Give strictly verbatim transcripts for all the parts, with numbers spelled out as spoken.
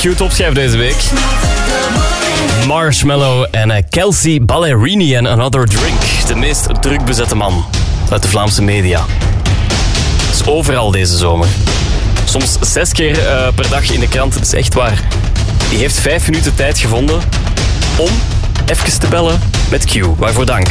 Q-topschijf deze week. Marshmallow en uh, Kelsey Ballerini en Another Drink. De meest druk bezette man uit de Vlaamse media. Dat is overal deze zomer. Soms zes keer uh, per dag in de krant. Het is echt waar. Die heeft vijf minuten tijd gevonden om even te bellen met Q. Waarvoor dank.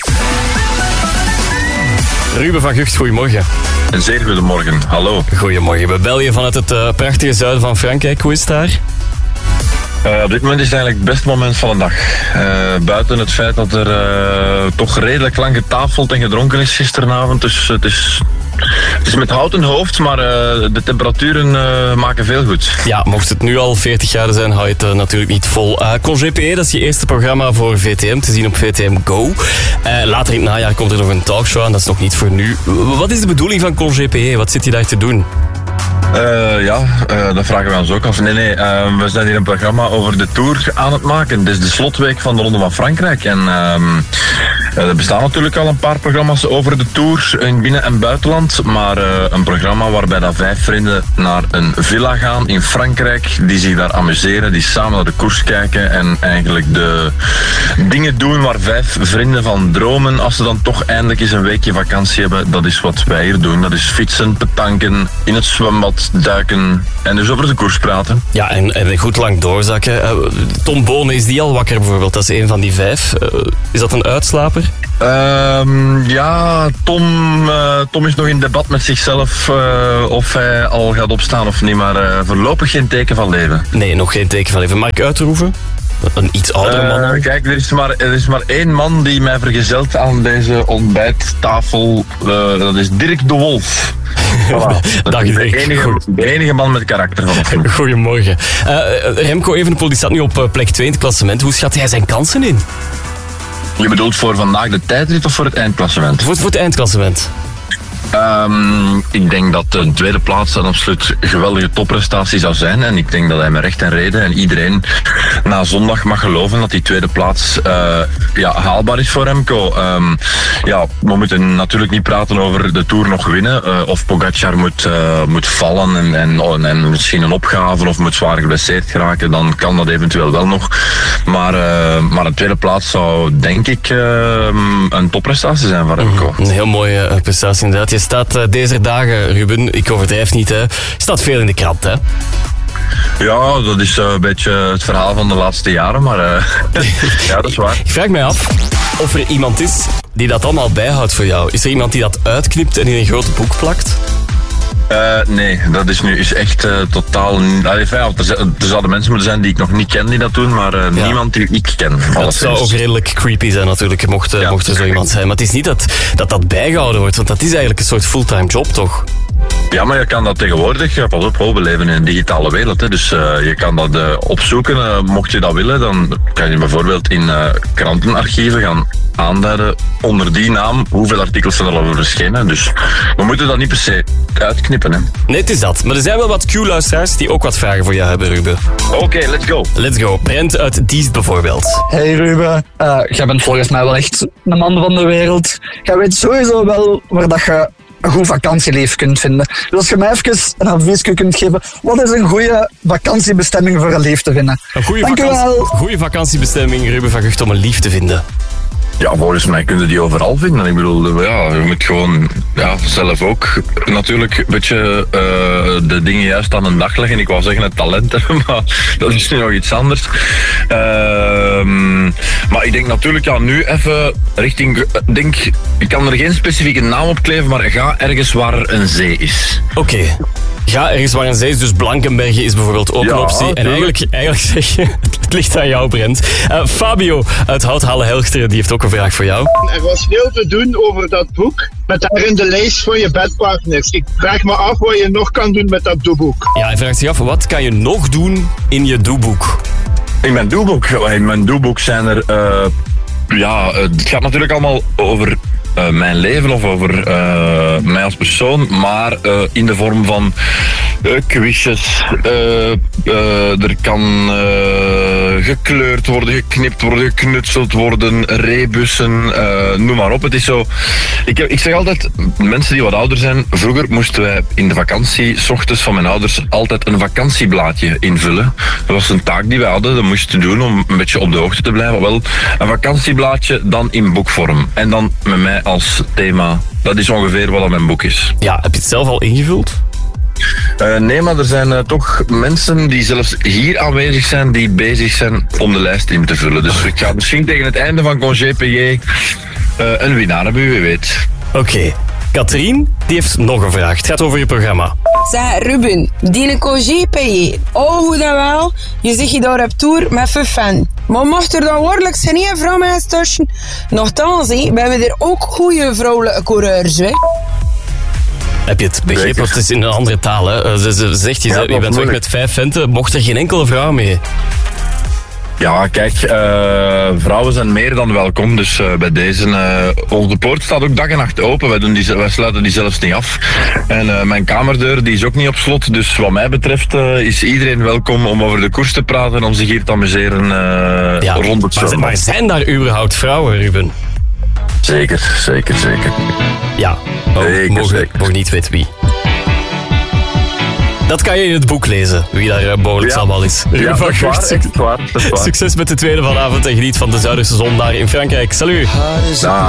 Ruben van Gucht, goedemorgen. Een zeer goedemorgen, hallo. Goedemorgen, we bellen je vanuit het uh, prachtige zuiden van Frankrijk. Hoe is het daar? Uh, op dit moment is het eigenlijk het beste moment van de dag. Uh, buiten het feit dat er uh, toch redelijk lang getafeld en gedronken is gisteravond. Dus het is, het is met houten hoofd, maar uh, de temperaturen uh, maken veel goed. Ja, mocht het nu al veertig graden zijn, hou je het uh, natuurlijk niet vol. Uh, Congé P E, dat is je eerste programma voor V T M, te zien op V T M Go. Uh, later in het najaar komt er nog een talkshow aan, dat is nog niet voor nu. Wat is de bedoeling van Congé P E? Wat zit je daar te doen? Uh, ja, uh, dat vragen we ons ook af. Nee, nee, uh, we zijn hier een programma over de Tour aan het maken. Dit is de slotweek van de Ronde van Frankrijk. En uh, er bestaan natuurlijk al een paar programma's over de Tour in binnen- en buitenland. Maar uh, een programma waarbij dat vijf vrienden naar een villa gaan in Frankrijk. Die zich daar amuseren, die samen naar de koers kijken. En eigenlijk de dingen doen waar vijf vrienden van dromen. Als ze dan toch eindelijk eens een weekje vakantie hebben. Dat is wat wij hier doen. Dat is fietsen, petanken, in het zwembad, duiken en dus over de koers praten. Ja, en, en goed lang doorzakken. Uh, Tom Bonen, is die al wakker bijvoorbeeld? Dat is een van die vijf. Uh, is dat een uitslaper? Uh, ja, Tom, uh, Tom is nog in debat met zichzelf uh, of hij al gaat opstaan of niet, maar uh, voorlopig geen teken van leven. Nee, nog geen teken van leven. Mag ik uitroepen? Een iets oudere man. Uh, kijk, er is, maar, er is maar één man die mij vergezelt aan deze ontbijttafel. Uh, dat is Dirk de Wolf. Voilà. Dat is de enige, de enige man met karakter van. Goedemorgen. Uh, Remco Evenepoel die staat nu op plek twee in het klassement. Hoe schat hij zijn kansen in? Je bedoelt voor vandaag de tijdrit of voor het eindklassement? Voor, voor het eindklassement. Um, ik denk dat de tweede plaats een absoluut geweldige topprestatie zou zijn. En ik denk dat hij met recht en reden en iedereen na zondag mag geloven dat die tweede plaats uh, ja, haalbaar is voor Remco. Um, ja, we moeten natuurlijk niet praten over de Tour nog winnen. Uh, of Pogacar moet, uh, moet vallen en, en, en misschien een opgave of moet zwaar geblesseerd geraken. Dan kan dat eventueel wel nog. Maar, uh, maar een tweede plaats zou denk ik uh, een topprestatie zijn voor Remco. Mm, een heel mooie uh, prestatie inderdaad. Je staat uh, deze dagen, Ruben, ik overdrijf niet, hè. Je staat veel in de krant, hè? Ja, dat is uh, een beetje het verhaal van de laatste jaren, maar uh, ja, dat is waar. Ik vraag mij af of er iemand is die dat allemaal bijhoudt voor jou. Is er iemand die dat uitknipt en in een groot boek plakt? Uh, nee, dat is nu is echt uh, totaal... Allee, fijn, er, er zouden mensen moeten zijn die ik nog niet ken die dat doen, maar uh, ja. niemand die ik ken. Dat zou ook redelijk creepy zijn natuurlijk, mocht, ja, mocht er zo iemand zijn. Maar het is niet dat, dat dat bijgehouden wordt, want dat is eigenlijk een soort fulltime job, toch? Ja, maar je kan dat tegenwoordig, ja, pas op, we leven in een digitale wereld, hè, dus uh, je kan dat uh, opzoeken. Uh, mocht je dat willen, dan kan je bijvoorbeeld in uh, krantenarchieven gaan aanduiden onder die naam hoeveel artikels er al over verschenen. Dus we moeten dat niet per se uitknippen. Hè. Nee, het is dat. Maar er zijn wel wat Q-luisteraars die ook wat vragen voor jou hebben, Ruben. Oké, okay, let's go. Let's go. Brent uit Diest bijvoorbeeld. Hey Ruben, uh, jij bent volgens mij wel echt een man van de wereld. Jij weet sowieso wel waar dat je een goed vakantieleven kunt vinden. Dus als je mij even een advies kunt geven, wat is een goede vakantiebestemming voor een lief te vinden? Een goede, vakantie, goede vakantiebestemming, Ruben van Gucht, om een lief te vinden. Ja, volgens mij kun je die overal vinden. Ik bedoel, ja, je moet gewoon ja, zelf ook natuurlijk een beetje uh, de dingen juist aan een dag leggen. Ik wou zeggen het talent hebben, maar dat is nu nog iets anders. Uh, maar ik denk natuurlijk, ja, nu even richting... Denk, ik kan er geen specifieke naam op kleven, maar ga ergens waar er een zee is. Oké. Okay. Ga ergens waar een zee is, dus Blankenberge is bijvoorbeeld ook ja, een optie. En eigenlijk, eigenlijk zeg je, het ligt aan jou, Brent. Uh, Fabio uit Hout-Halle-Helchteren, die heeft ook een vraag voor jou. Er was veel te doen over dat boek, met daarin de lijst van je bedpartners. Ik vraag me af wat je nog kan doen met dat doeboek. Ja, hij vraagt zich af, wat kan je nog doen in je doeboek? In mijn doeboek? In mijn doeboek zijn er... Uh, ja, het gaat natuurlijk allemaal over... Uh, mijn leven of over uh, mij als persoon, maar uh, in de vorm van uh, quizjes, uh, uh, er kan uh, gekleurd worden, geknipt worden, geknutseld worden, rebussen, uh, noem maar op. Het is zo... Ik, ik zeg altijd, mensen die wat ouder zijn, vroeger moesten wij in de vakantie, 's ochtends van mijn ouders, altijd een vakantieblaadje invullen. Dat was een taak die wij hadden, dat moest je doen om een beetje op de hoogte te blijven. Wel, een vakantieblaadje dan in boekvorm. En dan met mij als thema. Dat is ongeveer wat mijn boek is. Ja, heb je het zelf al ingevuld? Uh, nee, maar er zijn uh, toch mensen die zelfs hier aanwezig zijn, die bezig zijn om de lijst in te vullen. Dus ik ga misschien tegen het einde van Congé P J uh, een winnaar hebben, wie weet. Oké. Okay. Katrien, die heeft nog een vraag. Het gaat over je programma. Zeg, Ruben, die Congé P J. Oh, hoe dan wel? Je zegt je daar op tour met vijf fan. Maar mocht er dan woordelijk geen één vrouw met eens tussen? Nochtans, he, we hebben er ook goede vrouwelijke coureurs, hè? Heb je het begrepen? Het is in een andere taal, hè? Ze, ze zegt, je, ja, je bent weg met vijf venten. Mocht er geen enkele vrouw mee? Ja, kijk, uh, vrouwen zijn meer dan welkom. Dus uh, bij deze, uh, onze poort staat ook dag en nacht open. Wij, doen die, wij sluiten die zelfs niet af. En uh, mijn kamerdeur die is ook niet op slot. Dus wat mij betreft uh, is iedereen welkom om over de koers te praten en om zich hier te amuseren uh, ja, rond het maar, maar zijn daar überhaupt vrouwen, Ruben? Zeker, zeker, zeker. Ja, oh, zeker, mogen, zeker. mogen niet weten wie. Dat kan je in het boek lezen, wie daar uh, mogelijk ja. allemaal is. Ja, dat is waar, echt waar, dat is waar. Succes met de tweede vanavond en geniet van de Zuiderse zon daar in Frankrijk. Salut! Da.